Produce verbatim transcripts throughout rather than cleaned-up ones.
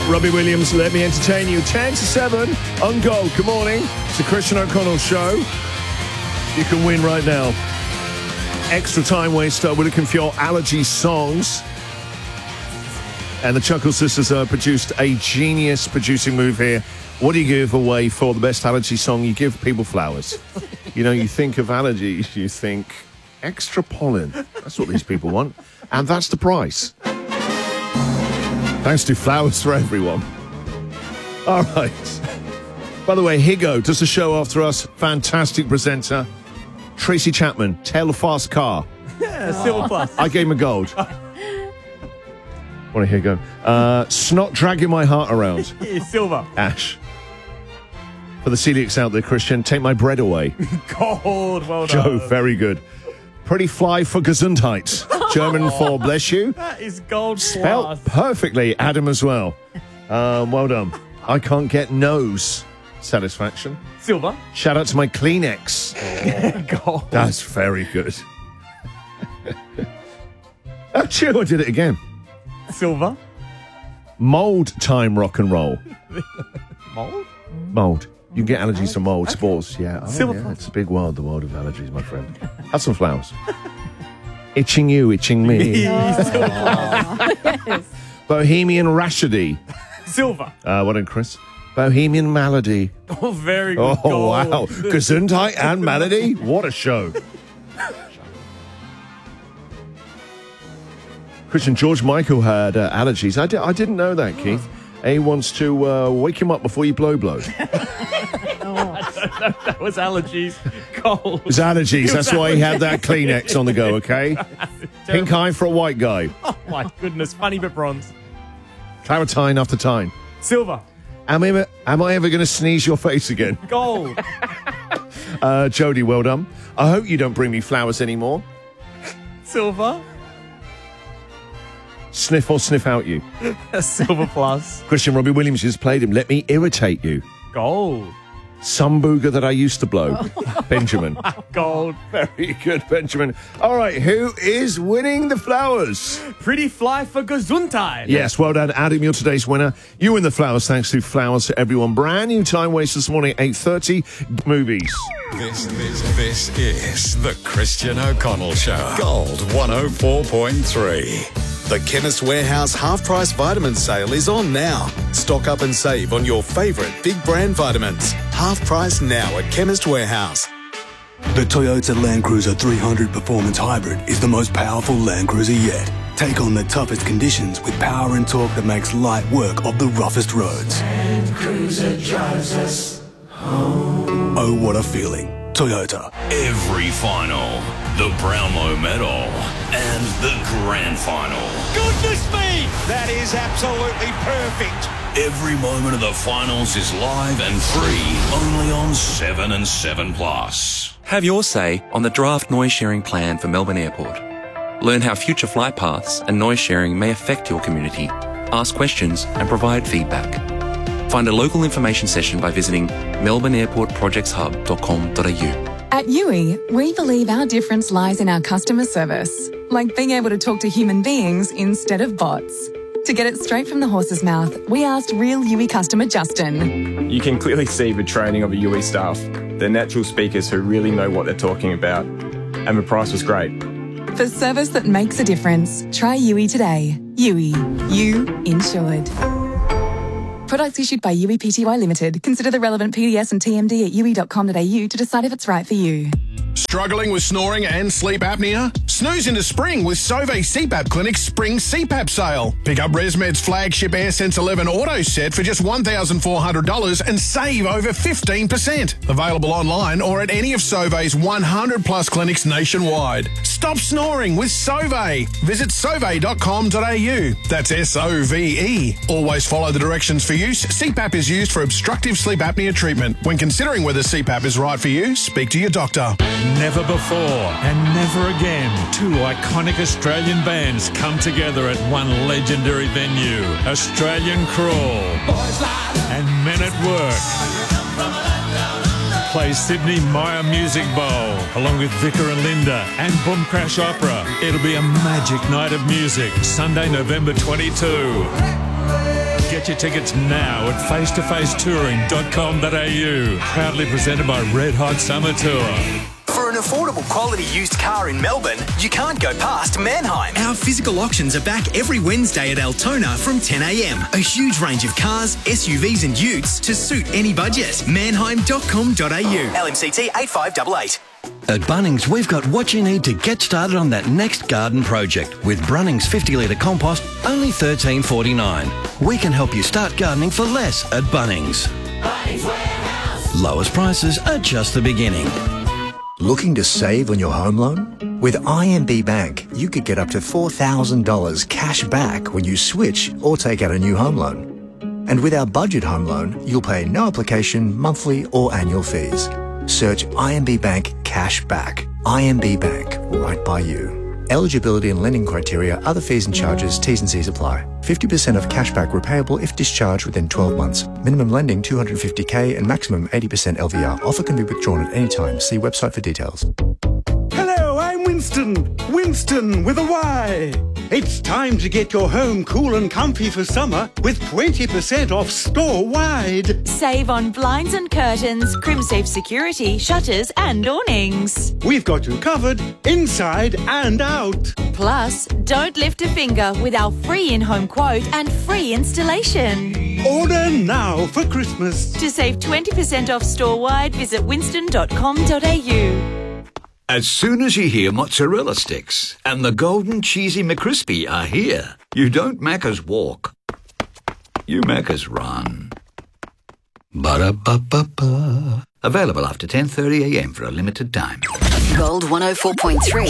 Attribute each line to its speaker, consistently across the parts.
Speaker 1: Robbie Williams, let me entertain you. ten to seven on Gold. Good morning. It's the Christian O'Connell Show. You can win right now. Extra time waster. We're looking for your allergy songs. And the Chuckle Sisters uh, produced a genius producing move here. What do you give away for the best allergy song? You give people flowers. You know, you think of allergies, you think extra pollen. That's what these people want. And that's the price. Thanks to Flowers for Everyone. All right. By the way, Higo does the show after us. Fantastic presenter. Tracy Chapman, Tail of Fast Car.
Speaker 2: Yeah, Silver Plus.
Speaker 1: I gave him a gold. Want to hear go? Uh, Snot Dragging My Heart Around.
Speaker 2: Yeah, Silver.
Speaker 1: Ash. For the celiacs out there, Christian, Take My Bread Away.
Speaker 2: Gold, well done.
Speaker 1: Joe, very good. Pretty Fly for Gesundheit. German for bless you.
Speaker 2: That is gold
Speaker 1: Spelt
Speaker 2: plus.
Speaker 1: perfectly, Adam as well. Um, well done. I Can't Get Nose. Satisfaction.
Speaker 2: Silver.
Speaker 1: Shout out to my Kleenex.
Speaker 2: Gold.
Speaker 1: That's very good. Oh, chill, I did it again.
Speaker 2: Silver.
Speaker 1: Mold time rock and roll.
Speaker 2: Mold?
Speaker 1: Mold. You can get allergies to mold, spores. Yeah. Oh,
Speaker 2: Silver.
Speaker 1: yeah. It's a big world, the world of allergies, my friend. Have some flowers. Itching you, itching me.
Speaker 3: Yes.
Speaker 1: Bohemian Rhapsody.
Speaker 2: Silver.
Speaker 1: Uh, what in Chris? Bohemian Malady.
Speaker 2: Oh, very good.
Speaker 1: Oh,
Speaker 2: gold.
Speaker 1: wow. Gesundheit and Malady? What a show. Christian, George Michael had uh, allergies. I, di- I didn't know that, Keith. A wants to uh, wake him up before you blow blow.
Speaker 2: That was allergies. Gold.
Speaker 1: It was allergies. That's why he had that Kleenex on the go, okay? Pink eye for a white guy.
Speaker 2: Oh, my goodness. Funny but bronze.
Speaker 1: Claritine after time.
Speaker 2: Silver.
Speaker 1: Am I ever, am I ever going to sneeze your face again?
Speaker 2: Gold.
Speaker 1: Uh, Jodie, well done. I hope you don't bring me flowers anymore.
Speaker 2: Silver.
Speaker 1: Sniff or sniff out you.
Speaker 2: Silver plus.
Speaker 1: Christian, Robbie Williams has played him. Let me irritate you.
Speaker 2: Gold.
Speaker 1: Some booger that I used to blow. Benjamin.
Speaker 2: Gold.
Speaker 1: Very good, Benjamin. All right, who is winning the flowers?
Speaker 2: Pretty Fly for Gesundheit.
Speaker 1: Yes, well done, Adam. You're today's winner. You win the flowers thanks to Flowers for Everyone. Brand new time waste this morning, eight thirty. Movies.
Speaker 4: This, this, this is the Christian O'Connell Show. Gold one oh four point three.
Speaker 5: The Chemist Warehouse half-price vitamin sale is on now. Stock up and save on your favourite big brand vitamins. Half price now at Chemist Warehouse.
Speaker 6: The Toyota Land Cruiser three hundred Performance Hybrid is the most powerful Land Cruiser yet. Take on the toughest conditions with power and torque that makes light work of the roughest roads.
Speaker 7: Land Cruiser drives us home.
Speaker 6: Oh, what a feeling. Toyota.
Speaker 8: Every final, the Brownlow Medal, and the Grand Final.
Speaker 9: Goodness me! That is absolutely perfect.
Speaker 8: Every moment of the finals is live and free, only on seven and seven Plus.
Speaker 10: Have your say on the draft noise sharing plan for Melbourne Airport. Learn how future flight paths and noise sharing may affect your community. Ask questions and provide feedback. Find a local information session by visiting melbourne airport projects hub dot com dot a u.
Speaker 11: At U I, we believe our difference lies in our customer service, like being able to talk to human beings instead of bots. To get it straight from the horse's mouth, we asked real U I customer Justin.
Speaker 12: You can clearly see the training of the U I staff. They're natural speakers who really know what they're talking about. And the price was great.
Speaker 11: For service that makes a difference, try U I today. U I. You insured. Products issued by U I Pty Limited. Consider the relevant P D S and T M D at u i dot com dot a u to decide if it's right for you.
Speaker 13: Struggling with snoring and sleep apnea? Snooze into spring with Sauvé C PAP Clinic's Spring C PAP sale. Pick up ResMed's flagship AirSense eleven Auto set for just one thousand four hundred dollars and save over fifteen percent. Available online or at any of Sauvé's one hundred plus clinics nationwide. Stop snoring with Sauvé. Visit sauvé dot com dot a u. That's S O V E. Always follow the directions for use. C PAP is used for obstructive sleep apnea treatment. When considering whether C PAP is right for you, speak to your doctor.
Speaker 14: Never before and never again, two iconic Australian bands come together at one legendary venue. Australian Crawl and Men at Work play Sydney Myer Music Bowl along with Vicar and Linda and Boom Crash Opera. It'll be a magic night of music, Sunday, November twenty-second. Get your tickets now at face to face touring dot com dot a u. Proudly presented by Red Hot Summer Tour.
Speaker 15: For an affordable quality used car in Melbourne, you can't go past Manheim. Our physical auctions are back every Wednesday at Altona from ten a m. A huge range of cars, S U Vs and utes to suit any budget. manheim dot com dot a u. L M C T eight five eight eight.
Speaker 16: At Bunnings, we've got what you need to get started on that next garden project. With Brunnings fifty litre compost, only thirteen forty-nine. We can help you start gardening for less at Bunnings.
Speaker 7: Bunnings Warehouse.
Speaker 16: Lowest prices are just the beginning.
Speaker 17: Looking to save on your home loan? With I M B Bank, you could get up to four thousand dollars cash back when you switch or take out a new home loan. And with our budget home loan, you'll pay no application, monthly or annual fees. Search I M B Bank Cash Back. I M B Bank, right by you. Eligibility and lending criteria, other fees and charges, T's and C's apply. fifty percent of cashback repayable if discharged within twelve months. Minimum lending two hundred fifty thousand and maximum eighty percent L V R. Offer can be withdrawn at any time. See website for details.
Speaker 18: Hello, I'm Winston. Winston with a Y. It's time to get your home cool and comfy for summer with twenty percent off store-wide.
Speaker 19: Save on blinds and curtains, CrimSafe security, shutters and awnings.
Speaker 18: We've got you covered inside and out.
Speaker 19: Plus, don't lift a finger with our free in-home quote and free installation.
Speaker 18: Order now for Christmas.
Speaker 19: To save twenty percent off store-wide, visit winston dot com dot a u.
Speaker 20: As soon as you hear mozzarella sticks and the golden cheesy McCrispy are here, you don't Macca's walk. You Macca's run. Ba-da-ba-ba-ba. Available after ten thirty a m for a limited time.
Speaker 21: Gold one oh four point three.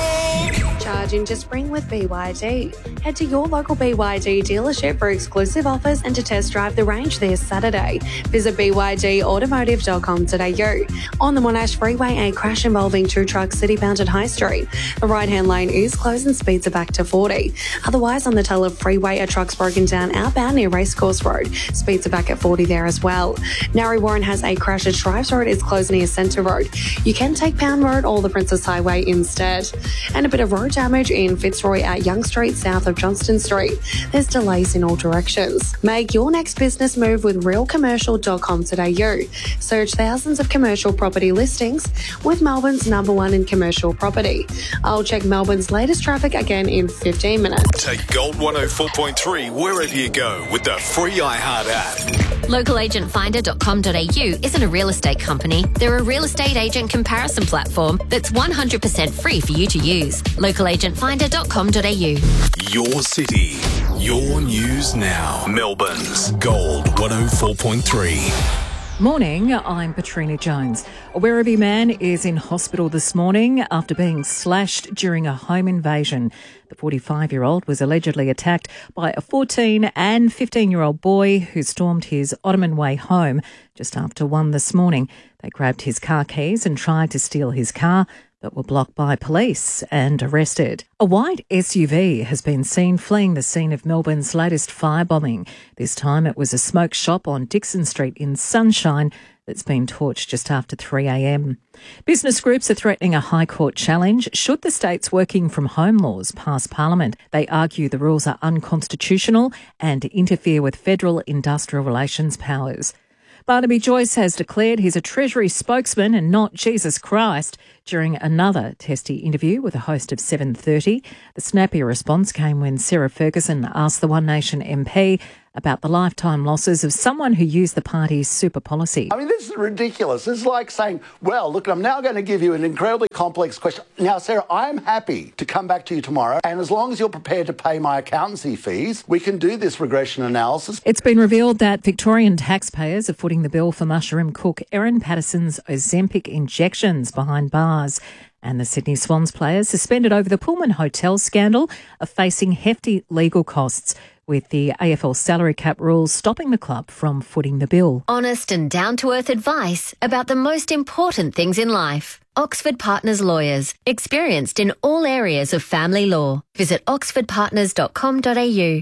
Speaker 22: Charge into spring with B Y D. Head to your local B Y D dealership for exclusive offers and to test drive the range this Saturday. Visit b y d automotive dot com dot a u. On the Monash Freeway, a crash involving two trucks city-bound at High Street. The right-hand lane is closed and speeds are back to forty. Otherwise, on the Taylor Freeway, a truck's broken down outbound near Racecourse Road. Speeds are back at forty there as well. Narry Warren has a crash at Shrives Road. It's closed near Centre Road. You can take Pound Road or the Princess Highway instead. And a bit of road damage in Fitzroy at Young Street south of Johnston Street. There's delays in all directions. Make your next business move with real commercial dot com dot a u. Search thousands of commercial property listings with Melbourne's number one in commercial property. I'll check Melbourne's latest traffic again in fifteen minutes.
Speaker 5: Take Gold one oh four point three wherever you go with the free iHeart app.
Speaker 23: local agent finder dot com dot a u isn't a real estate company. They're a real estate agent comparison platform that's one hundred percent free for you to use. local agent finder dot com dot a u.
Speaker 5: Your city, your news now. Melbourne's Gold one oh four point three.
Speaker 24: Morning, I'm Katrina Jones. A Werribee man is in hospital this morning after being slashed during a home invasion. The forty-five-year-old was allegedly attacked by a fourteen and fifteen-year-old boy who stormed his Ottoman Way home just after one this morning. They grabbed his car keys and tried to steal his car, but were blocked by police and arrested. A white S U V has been seen fleeing the scene of Melbourne's latest firebombing. This time it was a smoke shop on Dixon Street in Sunshine that's been torched just after three a m. Business groups are threatening a High Court challenge should the state's working from home laws pass Parliament. They argue the rules are unconstitutional and interfere with federal industrial relations powers. Barnaby Joyce has declared he's a Treasury spokesman and not Jesus Christ during another testy interview with a host of seven thirty. The snappier response came when Sarah Ferguson asked the One Nation M P about the lifetime losses of someone who used the party's super policy.
Speaker 25: I mean, this is ridiculous. This is like saying, well, look, I'm now going to give you an incredibly complex question. Now, Sarah, I'm happy to come back to you tomorrow, and as long as you're prepared to pay my accountancy fees, we can do this regression analysis.
Speaker 24: It's been revealed that Victorian taxpayers are footing the bill for mushroom cook Erin Patterson's Ozempic injections behind bars. And the Sydney Swans players, suspended over the Pullman Hotel scandal, are facing hefty legal costs, with the A F L salary cap rules stopping the club from footing the bill.
Speaker 21: Honest and down-to-earth advice about the most important things in life. Oxford Partners Lawyers, experienced in all areas of family law. Visit oxford partners dot com dot a u.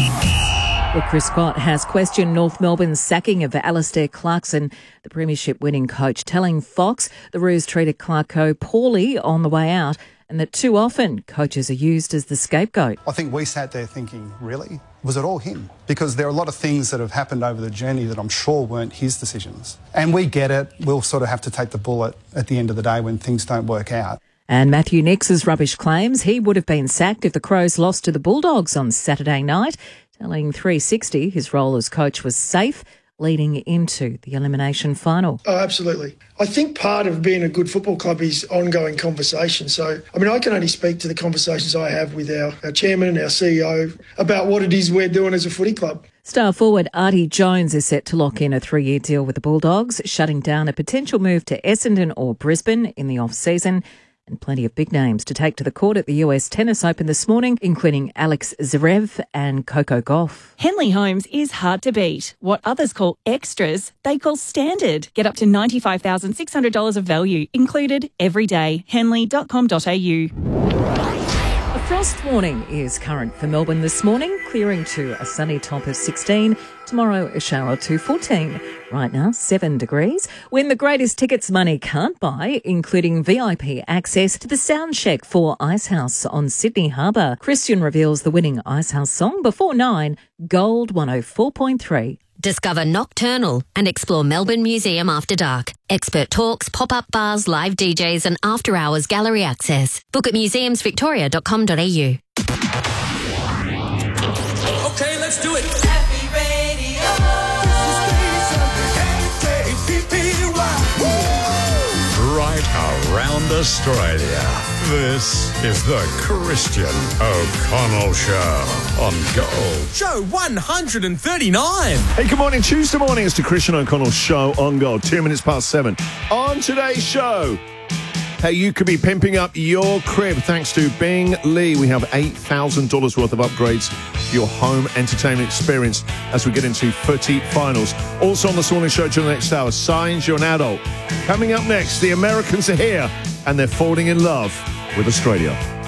Speaker 24: Well, Chris Scott has questioned North Melbourne's sacking of Alistair Clarkson, the premiership-winning coach, telling Fox the Roos treated Clarko poorly on the way out and that too often coaches are used as the scapegoat.
Speaker 26: I think we sat there thinking, really?
Speaker 1: Was it all him? Because there are a lot of things that have happened over the journey that I'm sure weren't his decisions. And we get it. We'll sort of have to take the bullet at the end of the day when things don't work out.
Speaker 24: And Matthew Nix's rubbish claims he would have been sacked if the Crows lost to the Bulldogs on Saturday night, telling three sixty his role as coach was safe leading into the elimination final.
Speaker 2: Oh, absolutely. I think part of being a good football club is ongoing conversation. So, I mean, I can only speak to the conversations I have with our, our chairman and our C E O about what it is we're doing as a footy club.
Speaker 24: Star forward Artie Jones is set to lock in a three-year deal with the Bulldogs, shutting down a potential move to Essendon or Brisbane in the off-season. And plenty of big names to take to the court at the U S Tennis Open this morning, including Alex Zverev and Coco Gauff.
Speaker 3: Henley Homes is hard to beat. What others call extras, they call standard. Get up to ninety-five thousand six hundred dollars of value included every day. henley dot com dot a u.
Speaker 24: A frost warning is current for Melbourne this morning, clearing to a sunny top of sixteen. Tomorrow, a shower to fourteen. Right now, seven degrees. Win the greatest tickets money can't buy, including V I P access to the sound check for Icehouse on Sydney Harbour. Christian reveals the winning Icehouse song before nine, Gold one oh four point three.
Speaker 23: Discover Nocturnal and explore Melbourne Museum after dark. Expert talks, pop-up bars, live D Js and after-hours gallery access. Book at museums victoria dot com dot a u.
Speaker 7: Okay, let's do it.
Speaker 14: Right around Australia. This is the Christian O'Connell Show on Gold.
Speaker 4: Show one hundred thirty-nine.
Speaker 6: Hey, good morning. Tuesday morning, it's the Christian O'Connell Show on Gold. Two minutes past seven. On today's show, hey, you could be pimping up your crib thanks to Bing Lee. We have eight thousand dollars worth of upgrades for your home entertainment experience as we get into footy finals. Also on the Morning Show during the next hour, Signs You're an Adult. Coming up next, the Americans are here and they're falling in love with Australia.